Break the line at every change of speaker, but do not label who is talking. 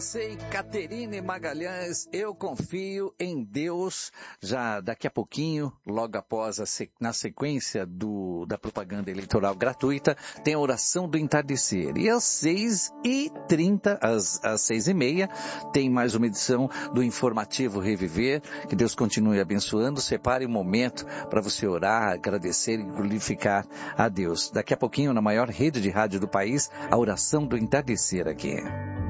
Sei, Caterine Magalhães, eu confio em Deus. Já daqui a pouquinho, logo após na sequência da propaganda eleitoral gratuita, tem a oração do entardecer. E às 6h30, às 6h30, tem mais uma edição do Informativo Reviver. Que Deus continue abençoando. Separe um momento para você orar, agradecer e glorificar a Deus. Daqui a pouquinho, na maior rede de rádio do país, a oração do entardecer aqui.